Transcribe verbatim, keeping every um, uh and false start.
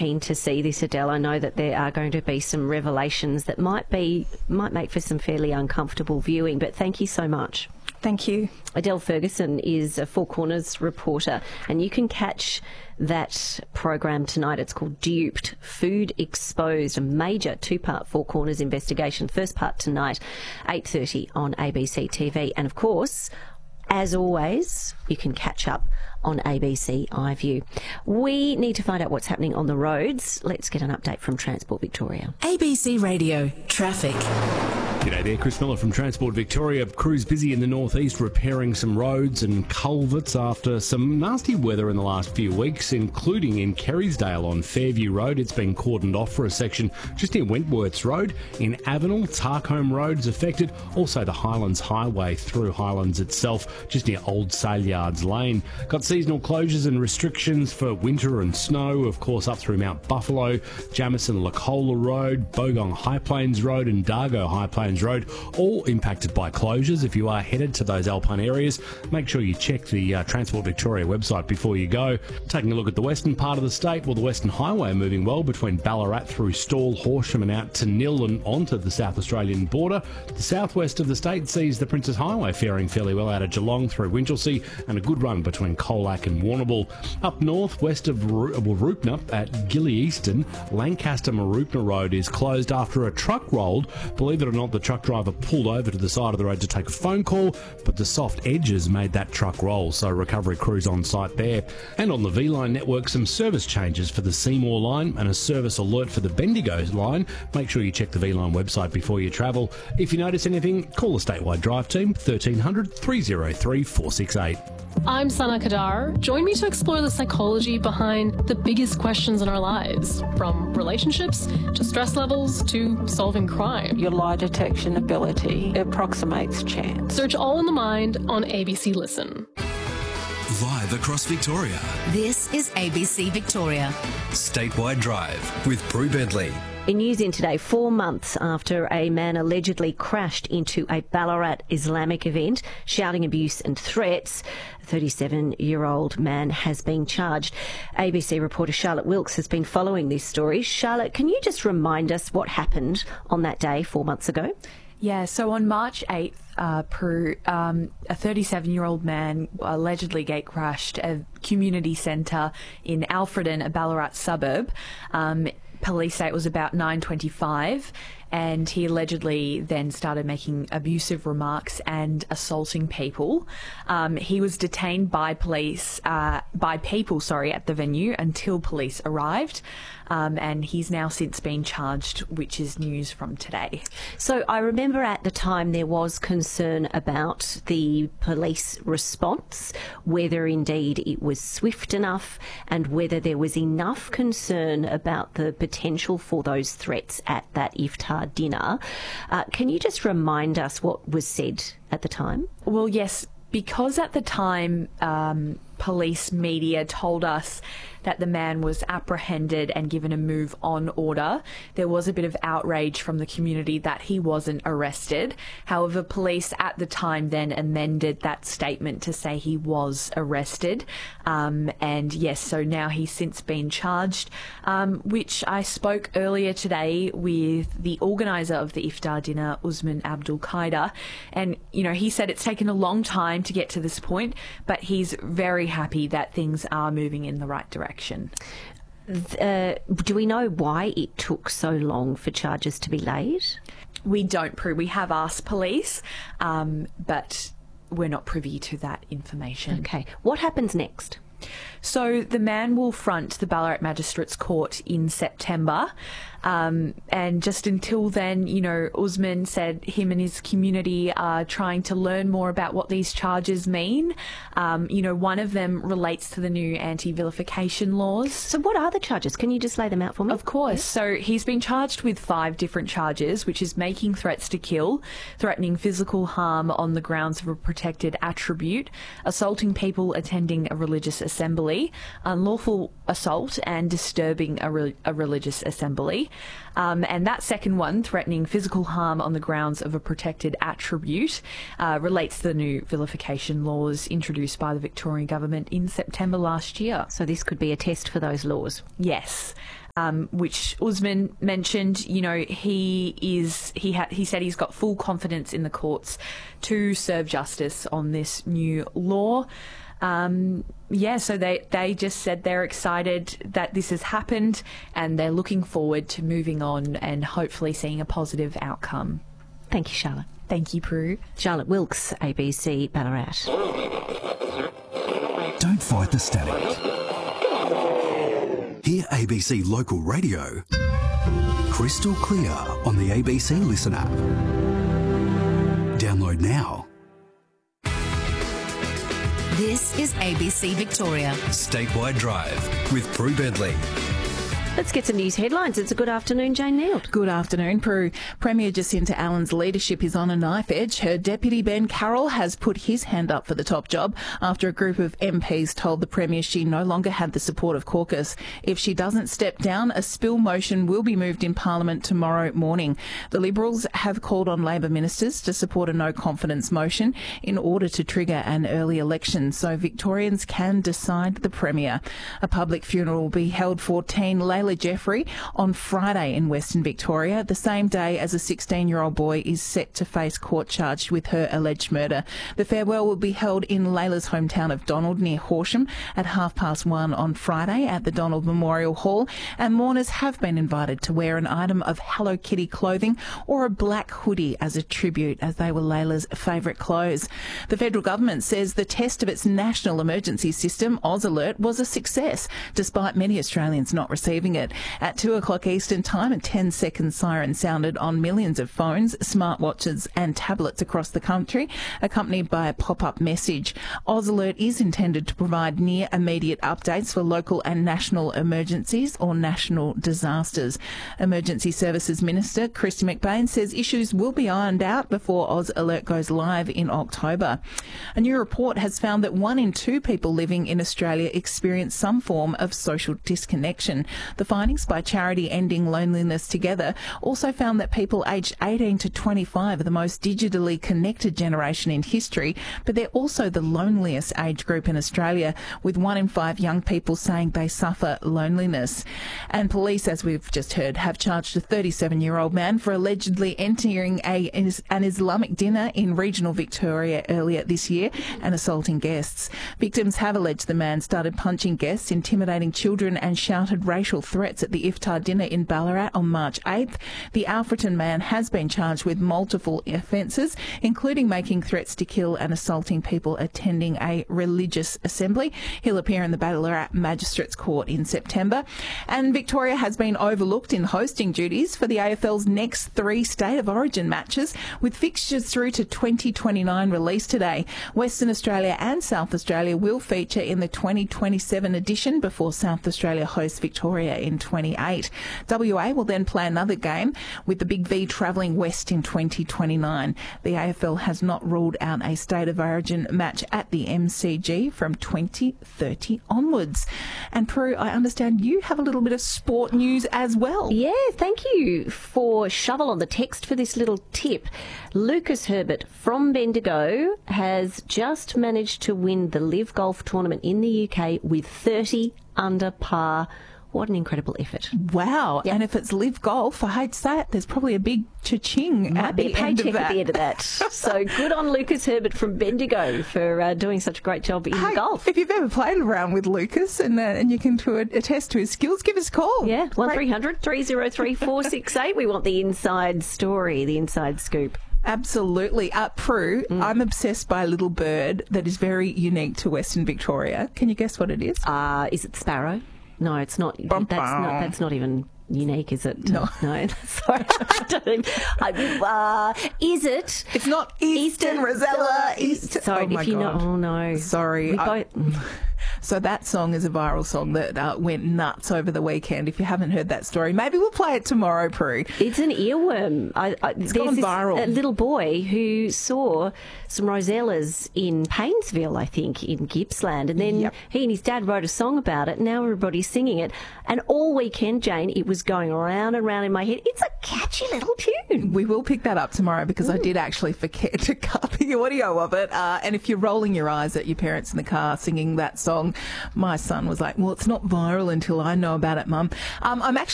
keen to see this, Adele. I know that there are going to be some revelations that might be might make for some fairly uncomfortable viewing, but thank you so much. Thank you. Adele Ferguson is a Four Corners reporter, and you can catch that program tonight. It's called Duped, Food Exposed, a major two-part Four Corners investigation. First part tonight, eight thirty on A B C T V. And of course, as always, you can catch up on A B C iView. We need to find out what's happening on the roads. Let's get an update from Transport Victoria. A B C Radio Traffic. G'day there, Chris Miller from Transport Victoria. Crews busy in the northeast repairing some roads and culverts after some nasty weather in the last few weeks, including in Kerrysdale on Fairview Road. It's been cordoned off for a section just near Wentworths Road. In Avenel, Tarcombe Road is affected. Also the Highlands Highway through Highlands itself, just near Old Saleyards Lane. Got seasonal closures and restrictions for winter and snow, of course, up through Mount Buffalo, Jamison Lacola Road, Bogong High Plains Road and Dargo High Plains Road, all impacted by closures. If you are headed to those alpine areas, make sure you check the uh, Transport Victoria website before you go. Taking a look at the western part of the state, well, the Western Highway moving well between Ballarat through Stawell, Horsham and out to Nil and onto the South Australian border. The southwest of the state sees the Princes Highway faring fairly well out of Geelong through Winchelsea, and a good run between Colac and Warrnambool. Up north, west of Mooroopna at Gilly Easton, Lancaster Mooroopna Road is closed after a truck rolled. Believe it or not, the truck driver pulled over to the side of the road to take a phone call, but the soft edges made that truck roll, so recovery crews on site there. And on the V-Line network, some service changes for the Seymour line and a service alert for the Bendigo line. Make sure you check the V-Line website before you travel. If you notice anything, call the statewide drive team, thirteen hundred, three oh three, four six eight. I'm Sana Kadar. Join me to explore the psychology behind the biggest questions in our lives, from relationships to stress levels to solving crime. Your lie detection ability approximates chance. Search All in the Mind on A B C Listen. Live across Victoria. This is A B C Victoria. Statewide Drive with Prue Bentley. In news in today, four months after a man allegedly crashed into a Ballarat Islamic event, shouting abuse and threats, a thirty-seven-year-old man has been charged. A B C reporter Charlotte Wilkes has been following this story. Charlotte, can you just remind us what happened on that day four months ago? Yeah, so on March eighth, uh, Prue, um, a thirty-seven-year-old man allegedly gate crashed a community centre in Alfredton, a Ballarat suburb. Um, police say it was about nine twenty-five, and he allegedly then started making abusive remarks and assaulting people. Um, he was detained by police, uh, by people, sorry, at the venue until police arrived. Um, and he's now since been charged, which is news from today. So I remember at the time there was concern about the police response, whether indeed it was swift enough and whether there was enough concern about the potential for those threats at that iftar dinner. Uh, can you just remind us what was said at the time? Well, yes, because at the time um, police media told us that the man was apprehended and given a move on order, there was a bit of outrage from the community that he wasn't arrested. However, police at the time then amended that statement to say he was arrested. Um, and yes, so now he's since been charged, um, which I spoke earlier today with the organiser of the iftar dinner, Usman Abdul Qaeda. And, you know, he said it's taken a long time to get to this point, but he's very happy that things are moving in the right direction. Uh, do we know why it took so long for charges to be laid? We don't, Prue. We have asked police, um, but we're not privy to that information. Okay. What happens next? So the man will front the Ballarat Magistrates Court in September. Um, and just until then, you know, Usman said him and his community are trying to learn more about what these charges mean. Um, you know, one of them relates to the new anti-vilification laws. So what are the charges? Can you just lay them out for me? Of course. So he's been charged with five different charges, which is making threats to kill, threatening physical harm on the grounds of a protected attribute, assaulting people attending a religious assembly, unlawful assault and disturbing a, re- a religious assembly. Um, and that second one, threatening physical harm on the grounds of a protected attribute, uh, relates to the new vilification laws introduced by the Victorian government in September last year. So this could be a test for those laws? Yes. Um, which Usman mentioned. You know, he is he ha- he said he's got full confidence in the courts to serve justice on this new law. Um, yeah, so they, they just said they're excited that this has happened and they're looking forward to moving on and hopefully seeing a positive outcome. Thank you, Charlotte. Thank you, Prue. Charlotte Wilkes, A B C Ballarat. Don't fight the static. Hear A B C Local Radio crystal clear on the A B C Listen app. Download now. This is A B C Victoria. Statewide Drive with Prue Bedley. Let's get some news headlines. It's a good afternoon, Jane Neild. Good afternoon, Prue. Premier Jacinta Allen's leadership is on a knife edge. Her deputy Ben Carroll has put his hand up for the top job after a group of M Ps told the Premier she no longer had the support of caucus. If she doesn't step down, a spill motion will be moved in Parliament tomorrow morning. The Liberals have called on Labor ministers to support a no-confidence motion in order to trigger an early election so Victorians can decide the Premier. A public funeral will be held for teen Layla Jeffrey on Friday in Western Victoria, the same day as a sixteen-year-old boy is set to face court charged with her alleged murder. The farewell will be held in Layla's hometown of Donald near Horsham at half past one on Friday at the Donald Memorial Hall, and mourners have been invited to wear an item of Hello Kitty clothing or a black hoodie as a tribute, as they were Layla's favourite clothes. The federal government says the test of its national emergency system, Oz Alert, was a success, despite many Australians not receiving it. At two o'clock Eastern Time, a ten-second siren sounded on millions of phones, smartwatches and tablets across the country, accompanied by a pop-up message. Oz Alert is intended to provide near immediate updates for local and national emergencies or national disasters. Emergency Services Minister Kristy McBain says issues will be ironed out before Oz Alert goes live in October. A new report has found that one in two people living in Australia experience some form of social disconnection. The findings by charity Ending Loneliness Together also found that people aged eighteen to twenty-five are the most digitally connected generation in history, but they're also the loneliest age group in Australia, with one in five young people saying they suffer loneliness. And police, as we've just heard, have charged a thirty-seven-year-old man for allegedly entering a, an Islamic dinner in regional Victoria earlier this year and assaulting guests. Victims have alleged the man started punching guests, intimidating children and shouted racial threats at the iftar dinner in Ballarat on March eighth. The Alfreton man has been charged with multiple offences, including making threats to kill and assaulting people attending a religious assembly. He'll appear in the Ballarat Magistrates Court in September. And Victoria has been overlooked in hosting duties for the A F L's next three State of Origin matches, with fixtures through to twenty twenty-nine released today. Western Australia and South Australia will feature in the twenty twenty-seven edition before South Australia hosts Victoria in twenty-eight. W A will then play another game, with the Big V travelling west in twenty twenty-nine. The A F L has not ruled out a State of Origin match at the M C G from twenty thirty onwards. And Prue, I understand you have a little bit of sport news as well. Yeah, thank you for Shovel on the text for this little tip. Lucas Herbert from Bendigo has just managed to win the Live Golf tournament in the U K with thirty under par. What an incredible effort. Wow. Yep. And if it's Live Golf, I hate to say it, there's probably a big cha-ching Might at be the a end of paycheck that. at the end of that. So good on Lucas Herbert from Bendigo for uh, doing such a great job in Hey, the golf. if you've ever played around with Lucas and uh, and you can to attest to his skills, give us a call. Yeah, one Great. three hundred three oh three four six eight. We want the inside story, the inside scoop. Absolutely. Uh, Prue, Mm. I'm obsessed by a little bird that is very unique to Western Victoria. Can you guess what it is? Uh, is it sparrow? No, it's not. Bum, That's bum. not. That's not even unique, is it? No. no. Sorry. I don't even, I, uh, is it? It's not Eastern Rosella. East. Sorry, oh my if you God. know. Oh no. Sorry. We I- both- So that song is a viral song that uh, went nuts over the weekend. If you haven't heard that story, maybe we'll play it tomorrow, Prue. It's an earworm. I, I, It's there's gone this, viral. A little boy who saw some rosellas in Paynesville, I think, in Gippsland, and then Yep. he and his dad wrote a song about it. Now everybody's singing it, and all weekend, Jane, it was going around and around in my head. It's a catchy little tune. We will pick that up tomorrow because I did actually forget to cut the audio of it. Uh, and if you're rolling your eyes at your parents in the car singing that song, song. My son was like, well, it's not viral until I know about it, Mum. Um, I'm actually